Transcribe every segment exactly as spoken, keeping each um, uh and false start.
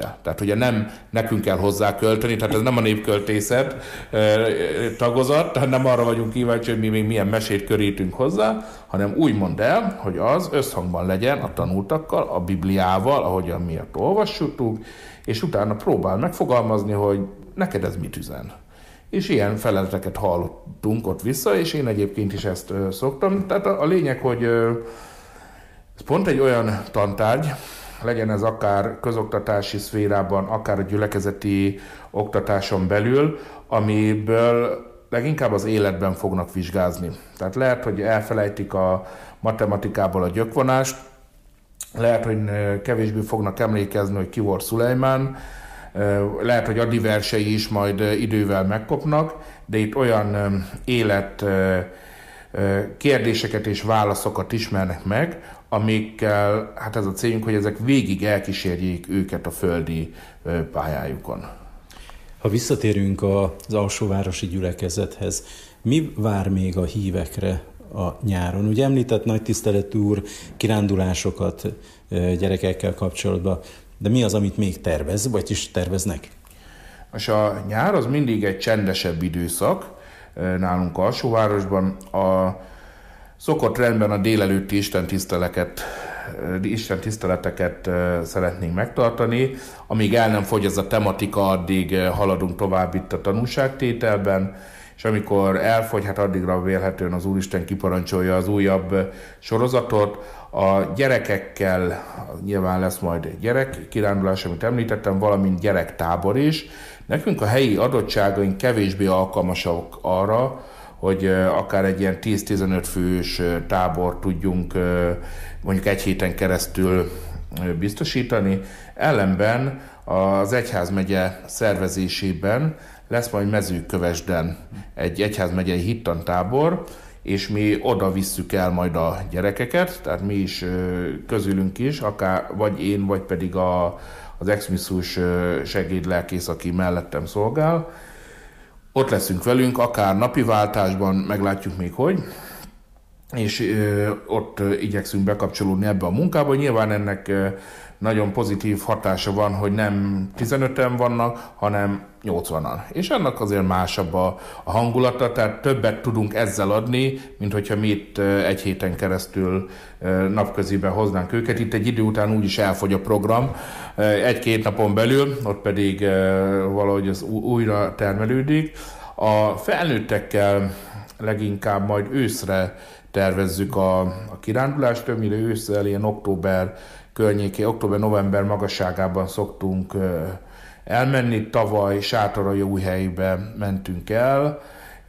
el. Tehát ugye nem nekünk kell hozzá költeni, tehát ez nem a népköltészet tagozat, tehát nem arra vagyunk kíváncsi, hogy mi még milyen mesét körítünk hozzá, hanem úgy mondd el, hogy az összhangban legyen a tanultakkal, a Bibliával, ahogyan mi olvassuk, és utána próbál megfogalmazni, hogy neked ez mit üzen. És ilyen feleleteket hallottunk ott vissza, és én egyébként is ezt ö, szoktam. Tehát a, a lényeg, hogy ö, ez pont egy olyan tantárgy, legyen ez akár közoktatási szférában, akár a gyülekezeti oktatáson belül, amiből leginkább az életben fognak vizsgázni. Tehát lehet, hogy elfelejtik a matematikából a gyökvonást, lehet, hogy kevésbé fognak emlékezni, hogy ki volt Szulejmán, lehet, hogy Adi versei is majd idővel megkopnak, de itt olyan élet kérdéseket és válaszokat ismernek meg, amikkel, hát ez a célunk, hogy ezek végig elkísérjék őket a földi pályájukon. Ha visszatérünk az alsóvárosi gyülekezethez, mi vár még a hívekre a nyáron? Ugye említett nagy tiszteletű úr kirándulásokat gyerekekkel kapcsolatban, de mi az, amit még tervez, vagy is terveznek? Most a nyár az mindig egy csendesebb időszak nálunk Alsóvárosban. A szokott rendben a délelőtti istentiszteleteket, istentiszteleteket szeretnénk megtartani. Amíg el nem fogy ez a tematika, addig haladunk tovább itt a tanúságtételben, és amikor elfogy, hát addigra vélhetően az Úristen kiparancsolja az újabb sorozatot. A gyerekekkel nyilván lesz majd egy gyerek kirándulás, amit említettem, valamint gyerektábor is. Nekünk a helyi adottságaink kevésbé alkalmasak arra, hogy akár egy ilyen tíz-tizenöt fős tábor tudjunk mondjuk egy héten keresztül biztosítani. Ellenben az egyházmegye szervezésében lesz majd Mezőkövesden egy egyházmegyei hittantábor, és mi oda visszük el majd a gyerekeket, tehát mi is közülünk is, akár vagy én, vagy pedig a, az ex-misszus segédlelkész, aki mellettem szolgál. Ott leszünk velünk, akár napi váltásban, meglátjuk még hogy, és ö, ott ö, igyekszünk bekapcsolódni ebbe a munkába. Nyilván ennek ö, nagyon pozitív hatása van, hogy nem tizenöten vannak, hanem nyolcvanan. És annak azért másabb a, a hangulata, tehát többet tudunk ezzel adni, mint hogyha mi itt ö, egy héten keresztül ö, napköziben hoznánk őket. Itt egy idő után úgyis elfogy a program, ö, egy-két napon belül, ott pedig ö, valahogy az újra termelődik. A felnőttekkel leginkább majd őszre tervezzük a, a kirándulást, többnyire ősszel, ilyen október környéké, október-november magasságában szoktunk ö, elmenni. Tavaly Sátoraljaújhelybe mentünk el,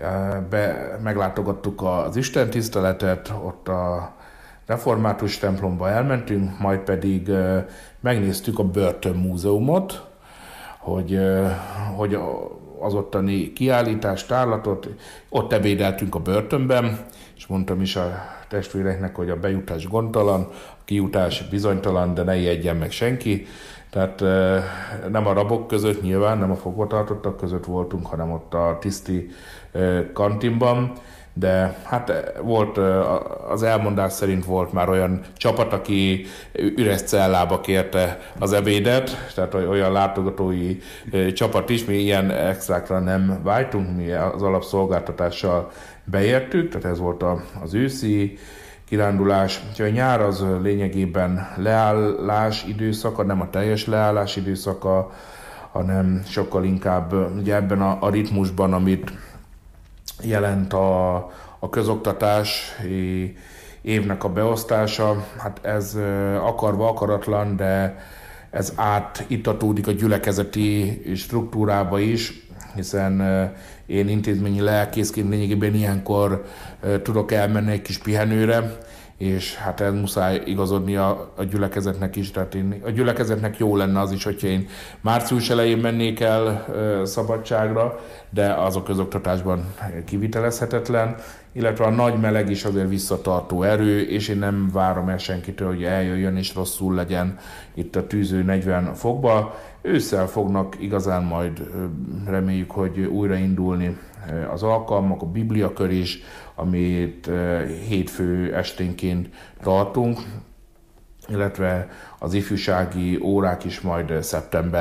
be, meglátogattuk az istentiszteletet, ott a református templomba elmentünk, majd pedig ö, megnéztük a börtönmúzeumot, hogy, ö, hogy az ottani kiállítást, tárlatot, ott ebédeltünk a börtönben, és mondtam is a testvéreknek, hogy a bejutás gondtalan, a kijutás bizonytalan, de ne ijedjen meg senki. Tehát nem a rabok között nyilván, nem a fogvatartottak között voltunk, hanem ott a tiszti kantinban, de hát volt, az elmondás szerint volt már olyan csapat, aki üres cellába kérte az ebédet, tehát olyan látogatói csapat is, mi ilyen extrákra nem vágytunk, mi az alapszolgáltatással beértük, tehát ez volt az őszi kirándulás. Úgyhogy a nyár az lényegében leállás időszaka, nem a teljes leállás időszaka, hanem sokkal inkább ugye ebben a, a ritmusban, amit jelent a, a közoktatás évnek a beosztása. Hát ez akarva akaratlan, de ez átitatódik a gyülekezeti struktúrába is, hiszen én intézményi lelkészként lényegében ilyenkor tudok elmenni egy kis pihenőre, és hát ez muszáj igazodni a, a gyülekezetnek is, tehát én, a gyülekezetnek jó lenne az is, hogyha én március elején mennék el ö, szabadságra, de az a közoktatásban kivitelezhetetlen, illetve a nagy meleg is azért visszatartó erő, és én nem várom el senkitől, hogy eljöjjön és rosszul legyen itt a tűző negyven fokba. Ősszel fognak igazán majd, reméljük, hogy újraindulni az alkalmak, a bibliakör is, amit hétfő esténként tartunk, illetve az ifjúsági órák is majd szeptember